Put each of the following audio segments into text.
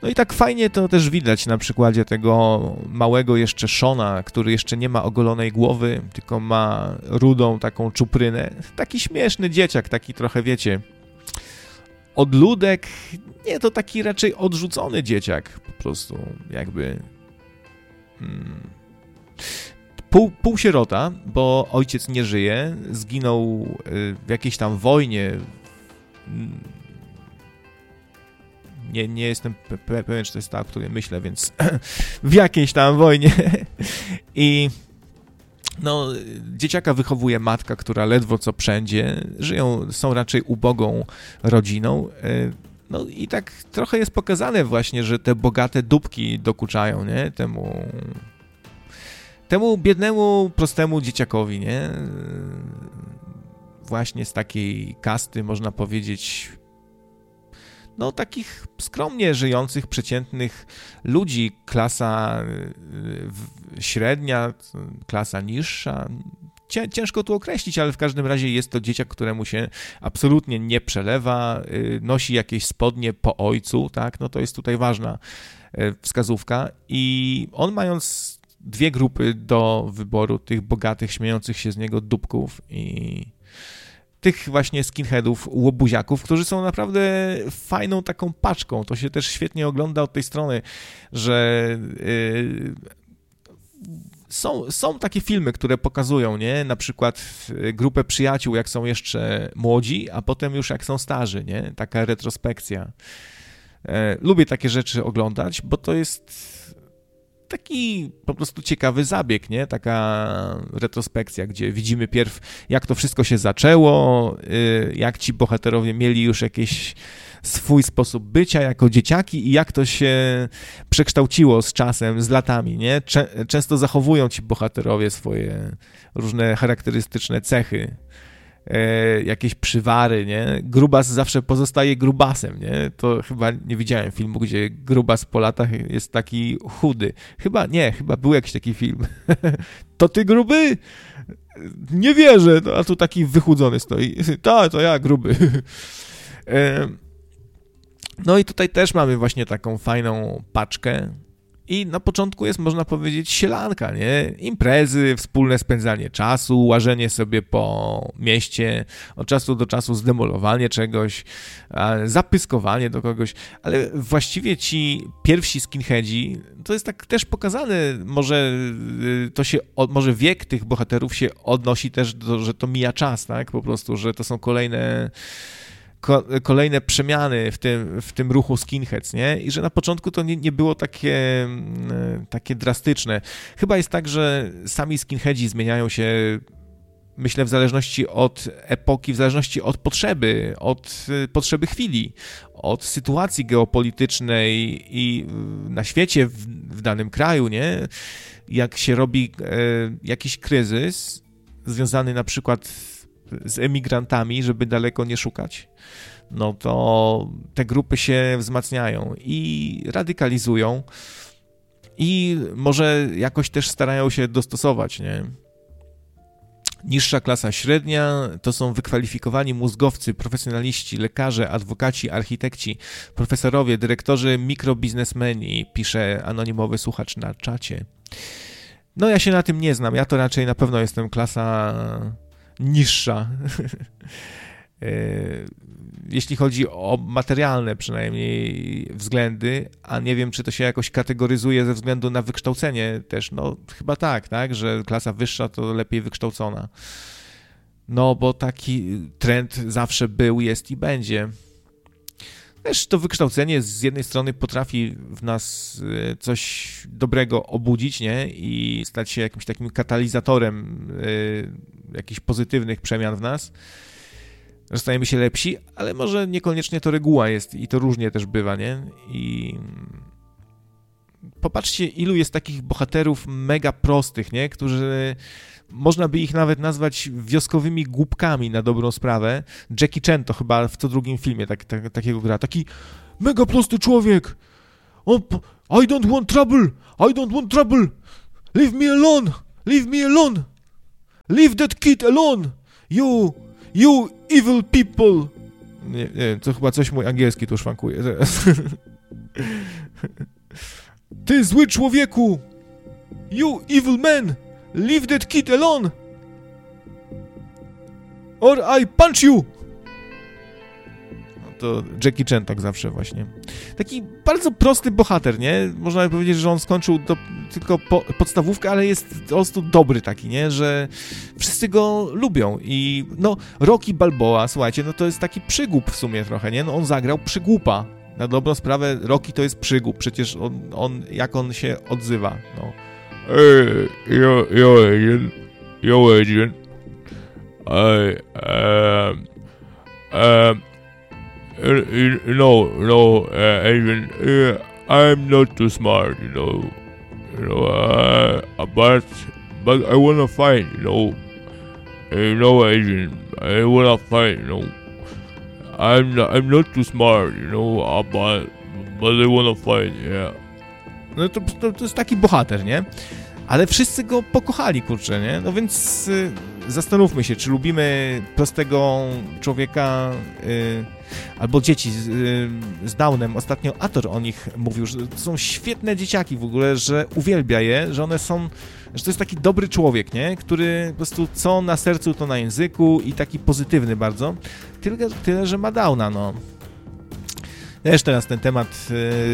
No i tak fajnie to też widać na przykładzie tego małego jeszcze Shona, który jeszcze nie ma ogolonej głowy, tylko ma rudą taką czuprynę. Taki śmieszny dzieciak, taki trochę, wiecie, odludek, nie, to taki raczej odrzucony dzieciak, po prostu jakby półsierota, bo ojciec nie żyje, zginął w jakiejś tam wojnie. Nie jestem pewien, czy to jest ta, o której myślę, więc w jakiejś tam wojnie. I no, dzieciaka wychowuje matka, która ledwo co przędzie. Są raczej ubogą rodziną. No i tak trochę jest pokazane właśnie, że te bogate dupki dokuczają, nie? Temu biednemu, prostemu dzieciakowi, nie? Właśnie z takiej kasty, można powiedzieć, no takich skromnie żyjących, przeciętnych ludzi, klasa średnia, klasa niższa. Ciężko tu określić, ale w każdym razie jest to dzieciak, któremu się absolutnie nie przelewa, nosi jakieś spodnie po ojcu, tak, no to jest tutaj ważna wskazówka i on mając dwie grupy do wyboru, tych bogatych, śmiejących się z niego dupków i tych właśnie skinheadów, łobuziaków, którzy są naprawdę fajną taką paczką. To się też świetnie ogląda od tej strony, że są takie filmy, które pokazują, nie? Na przykład grupę przyjaciół, jak są jeszcze młodzi, a potem już jak są starzy, nie? Taka retrospekcja. Lubię takie rzeczy oglądać, bo to jest taki po prostu ciekawy zabieg, nie? Taka retrospekcja, gdzie widzimy pierw, jak to wszystko się zaczęło, jak ci bohaterowie mieli już jakiś swój sposób bycia jako dzieciaki i jak to się przekształciło z czasem, z latami, nie? Często zachowują ci bohaterowie swoje różne charakterystyczne cechy, jakieś przywary, nie? Grubas zawsze pozostaje grubasem, nie? To chyba nie widziałem filmu, gdzie grubas po latach jest taki chudy. Chyba był jakiś taki film. To ty gruby? Nie wierzę, no, a tu taki wychudzony stoi. To ja gruby. No i tutaj też mamy właśnie taką fajną paczkę. I na początku jest, można powiedzieć, sielanka, nie? Imprezy, wspólne spędzanie czasu, łażenie sobie po mieście, od czasu do czasu zdemolowanie czegoś, zapyskowanie do kogoś, ale właściwie ci pierwsi skinheadzi, to jest tak też pokazane, może wiek tych bohaterów się odnosi też do, że to mija czas, tak? Po prostu, że to są kolejne przemiany w tym ruchu skinheads, nie? I że na początku to nie było takie drastyczne. Chyba jest tak, że sami skinheadzi zmieniają się, myślę, w zależności od epoki, w zależności od potrzeby chwili, od sytuacji geopolitycznej i na świecie, w danym kraju, nie? Jak się robi jakiś kryzys związany na przykład z emigrantami, żeby daleko nie szukać, no to te grupy się wzmacniają i radykalizują i może jakoś też starają się dostosować, nie? Niższa klasa średnia to są wykwalifikowani mózgowcy, profesjonaliści, lekarze, adwokaci, architekci, profesorowie, dyrektorzy, mikrobiznesmeni, pisze anonimowy słuchacz na czacie. No ja się na tym nie znam, ja to raczej na pewno jestem klasa niższa. Jeśli chodzi o materialne przynajmniej względy, a nie wiem, czy to się jakoś kategoryzuje ze względu na wykształcenie też, no chyba tak, że klasa wyższa to lepiej wykształcona. No bo taki trend zawsze był, jest i będzie. Też to wykształcenie z jednej strony potrafi w nas coś dobrego obudzić, nie? I stać się jakimś takim katalizatorem jakichś pozytywnych przemian w nas. Że stajemy się lepsi, ale może niekoniecznie to reguła jest i to różnie też bywa, nie? I popatrzcie, ilu jest takich bohaterów mega prostych, nie? Którzy można by ich nawet nazwać wioskowymi głupkami na dobrą sprawę. Jackie Chan to chyba w co drugim filmie takiego gra. Taki mega prosty człowiek. I don't want trouble. I don't want trouble. Leave me alone. Leave me alone. Leave that kid alone. You evil people. Nie, to chyba coś mój angielski tu szwankuje teraz. Ty zły człowieku! You evil man! Leave that kid alone! Or I punch you! No to Jackie Chan tak zawsze właśnie. Taki bardzo prosty bohater, nie? Można by powiedzieć, że on skończył tylko podstawówkę, ale jest po prostu dobry taki, nie? Że wszyscy go lubią i no Rocky Balboa, słuchajcie, no to jest taki przygłup w sumie trochę, nie? No on zagrał przygłupa. Na dobrą sprawę Rocky to jest przygłup, przecież jak on się odzywa, no. Hey, yo agent, agent, I'm not too smart, but I wanna fight, agent, I wanna fight, I'm not too smart, but I wanna fight, yeah. No to jest taki bohater, nie? Ale wszyscy go pokochali, kurczę, nie? No więc zastanówmy się, czy lubimy prostego człowieka albo dzieci z Downem. Ostatnio Ator o nich mówił, że to są świetne dzieciaki w ogóle, że uwielbia je, że one są, że to jest taki dobry człowiek, nie? Który po prostu co na sercu, to na języku i taki pozytywny bardzo. Tyle że ma Downa, no. Też teraz ten temat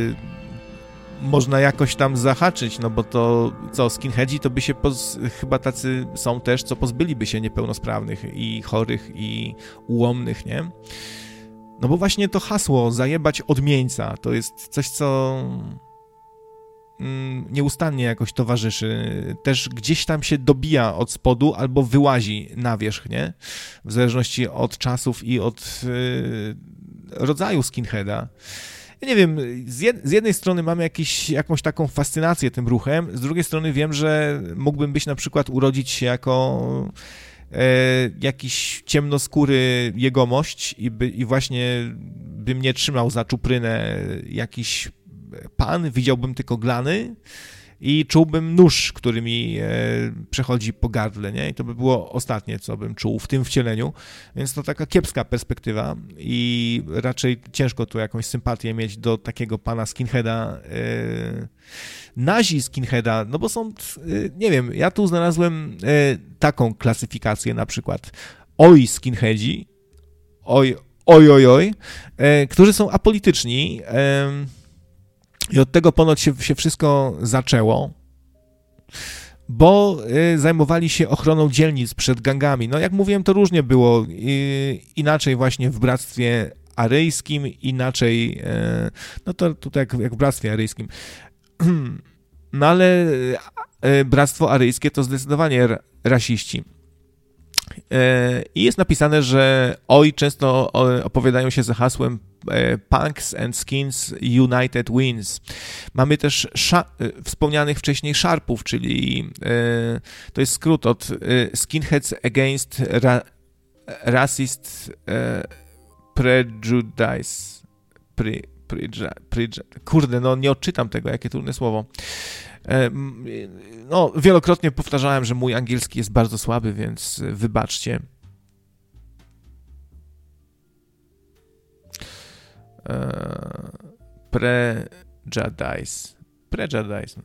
można jakoś tam zahaczyć, no bo to co, skinheadzi to by się chyba tacy są też, co pozbyliby się niepełnosprawnych i chorych i ułomnych, nie? No bo właśnie to hasło zajebać odmieńca to jest coś, co nieustannie jakoś towarzyszy. Też gdzieś tam się dobija od spodu albo wyłazi na wierzch, nie? W zależności od czasów i od rodzaju skinheada. Ja nie wiem, z jednej strony mam jakąś taką fascynację tym ruchem, z drugiej strony wiem, że mógłbym być na przykład urodzić się jako jakiś ciemnoskóry jegomość i właśnie by mnie trzymał za czuprynę jakiś pan, widziałbym tylko glany i czułbym nóż, który mi przechodzi po gardle, nie? I to by było ostatnie, co bym czuł w tym wcieleniu, więc to taka kiepska perspektywa i raczej ciężko tu jakąś sympatię mieć do takiego pana skinheada, nazi skinheada, no bo są, nie wiem, ja tu znalazłem taką klasyfikację na przykład, oj skinheadzi, oj, którzy są apolityczni, i od tego ponoć się wszystko zaczęło, bo zajmowali się ochroną dzielnic przed gangami. No jak mówiłem, to różnie było. Inaczej właśnie w Bractwie Aryjskim, inaczej, no to tutaj jak w Bractwie Aryjskim. No ale Bractwo Aryjskie to zdecydowanie rasiści. I jest napisane, że często opowiadają się za hasłem Punks and Skins United Wins. Mamy też wspomnianych wcześniej Sharpów, czyli to jest skrót od Skinheads Against Racist Prejudice. Kurde, no nie odczytam tego, jakie trudne słowo. No, wielokrotnie powtarzałem, że mój angielski jest bardzo słaby, więc wybaczcie. Prejudice. No.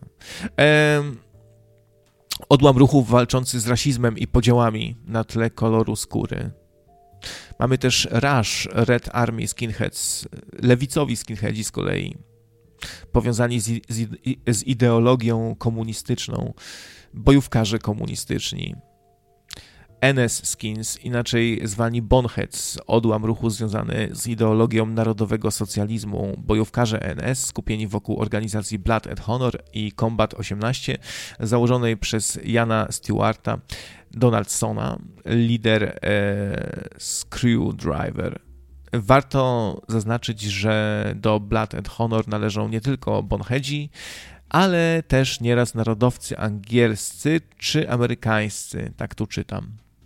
Odłam ruchów walczący z rasizmem i podziałami na tle koloru skóry. Mamy też RASH, Red Army Skinheads, lewicowi skinheadzi z kolei, powiązani z ideologią komunistyczną, bojówkarze komunistyczni. NS Skins, inaczej zwani Boneheads, odłam ruchu związany z ideologią narodowego socjalizmu, bojówkarze NS skupieni wokół organizacji Blood and Honor i Combat 18, założonej przez Jana Stewarta Donaldsona, lider Screwdriver. Warto zaznaczyć, że do Blood and Honor należą nie tylko Boneheadzi, ale też nieraz narodowcy angielscy czy amerykańscy, tak tu czytam.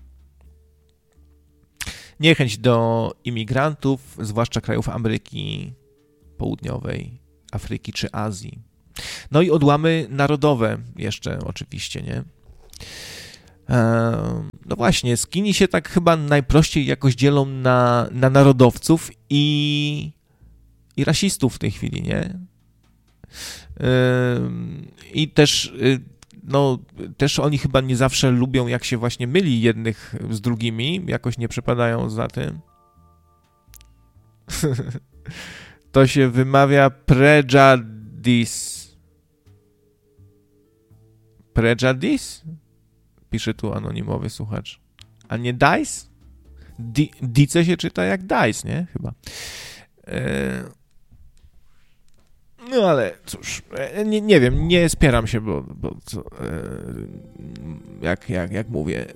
Niechęć do imigrantów, zwłaszcza krajów Ameryki Południowej, Afryki czy Azji. No i odłamy narodowe jeszcze oczywiście, nie? No właśnie, skini się tak chyba najprościej jakoś dzielą na narodowców i rasistów w tej chwili, nie? I też no, też oni chyba nie zawsze lubią, jak się właśnie myli jednych z drugimi, jakoś nie przepadają za tym. To się wymawia Prejadis. Prejadis? Pisze tu anonimowy słuchacz. A nie Dice? Dice się czyta jak Dice, nie? Chyba. No ale cóż, nie wiem, nie spieram się, bo jak mówię,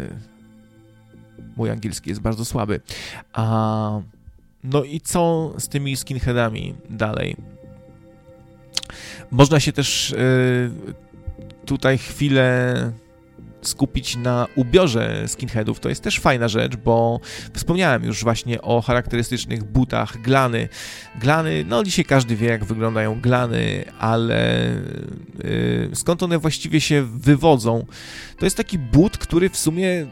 mój angielski jest bardzo słaby. No i co z tymi skinheadami dalej? Można się też tutaj chwilę skupić na ubiorze skinheadów. To jest też fajna rzecz, bo wspomniałem już właśnie o charakterystycznych butach glany. Glany, no dzisiaj każdy wie, jak wyglądają glany, ale skąd one właściwie się wywodzą? To jest taki but, który w sumie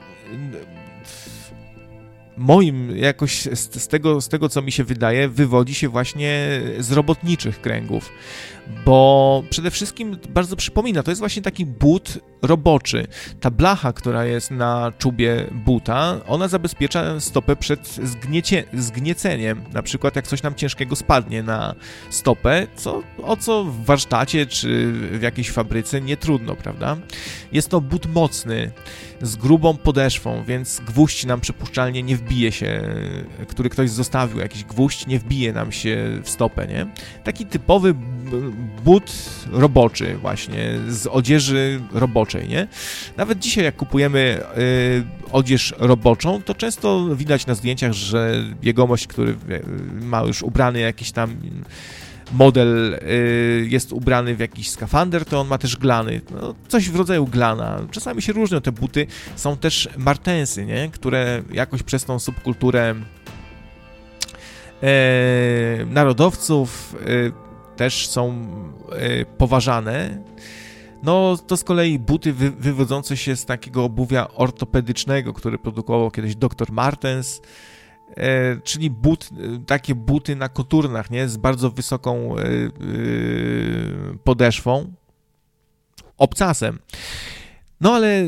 moim jakoś z tego, co mi się wydaje, wywodzi się właśnie z robotniczych kręgów, bo przede wszystkim bardzo przypomina, to jest właśnie taki but roboczy. Ta blacha, która jest na czubie buta, ona zabezpiecza stopę przed zgnieceniem. Na przykład jak coś nam ciężkiego spadnie na stopę, o co w warsztacie czy w jakiejś fabryce nie trudno, prawda? Jest to but mocny, z grubą podeszwą, więc gwóźdź nam przypuszczalnie nie wbije się, który ktoś zostawił, jakiś gwóźdź nie wbije nam się w stopę, nie? Taki typowy but roboczy właśnie, z odzieży roboczej, nie? Nawet dzisiaj jak kupujemy odzież roboczą, to często widać na zdjęciach, że jegomość, który ma już ubrany jakiś tam model, jest ubrany w jakiś skafander, to on ma też glany, no, coś w rodzaju glana. Czasami się różnią te buty, są też martensy, nie? Które jakoś przez tą subkulturę narodowców też są poważane. No, to z kolei buty wywodzące się z takiego obuwia ortopedycznego, który produkował kiedyś dr Martens, czyli takie buty na koturnach, nie? Z bardzo wysoką podeszwą, obcasem. No ale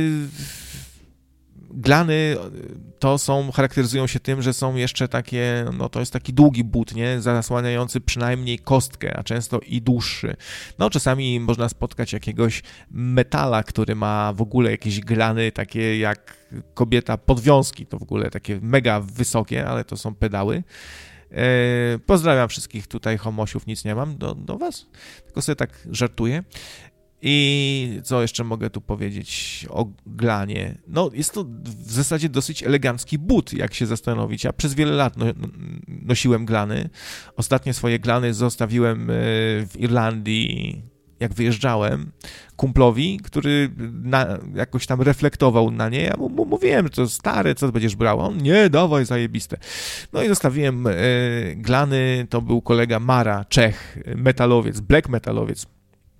glany charakteryzują się tym, że są jeszcze takie, no to jest taki długi but, nie? Zasłaniający przynajmniej kostkę, a często i dłuższy. No czasami można spotkać jakiegoś metala, który ma w ogóle jakieś glany takie jak kobieta podwiązki, to w ogóle takie mega wysokie, ale to są pedały. Pozdrawiam wszystkich tutaj homosiów, nic nie mam do was, tylko sobie tak żartuję. I co jeszcze mogę tu powiedzieć o glanie? No, jest to w zasadzie dosyć elegancki but, jak się zastanowić. Ja przez wiele lat nosiłem glany. Ostatnie swoje glany zostawiłem w Irlandii, jak wyjeżdżałem, kumplowi, który jakoś tam reflektował na nie. Ja mu mówiłem, że to stare, co będziesz brał? On, nie, dawaj, zajebiste. No i zostawiłem glany, to był kolega Mara, Czech, metalowiec, black metalowiec,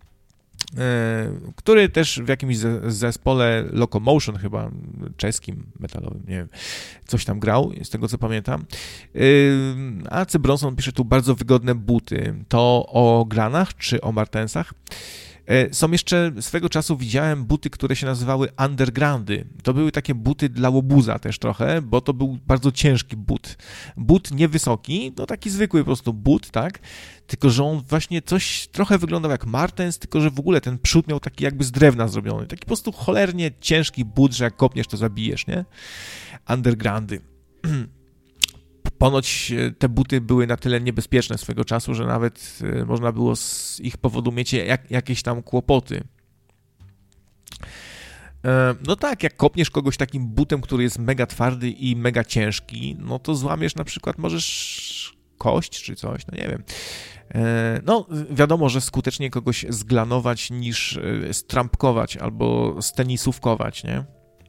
który też w jakimś zespole Locomotion, chyba czeskim, metalowym, nie wiem, coś tam grał, z tego co pamiętam. A C. Bronson pisze tu bardzo wygodne buty. To o glanach czy o martensach? Są jeszcze, swego czasu widziałem buty, które się nazywały undergroundy. To były takie buty dla łobuza też trochę, bo to był bardzo ciężki but. But niewysoki, no taki zwykły po prostu but, tak? Tylko, że on właśnie coś trochę wyglądał jak martens, tylko, że w ogóle ten przód miał taki jakby z drewna zrobiony. Taki po prostu cholernie ciężki but, że jak kopniesz, to zabijesz, nie? Undergroundy. Ponoć te buty były na tyle niebezpieczne swego czasu, że nawet można było z ich powodu mieć jakieś tam kłopoty. No tak, jak kopniesz kogoś takim butem, który jest mega twardy i mega ciężki, no to złamiesz na przykład, możesz kość czy coś, no nie wiem. No wiadomo, że skutecznie kogoś zglanować niż strampkować albo stenisówkować, nie?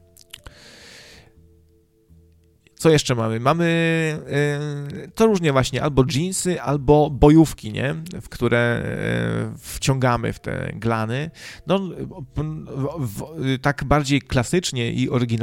Co jeszcze mamy? Mamy to różnie właśnie, albo dżinsy, albo bojówki, nie? W które wciągamy w te glany. No, tak bardziej klasycznie i oryginalnie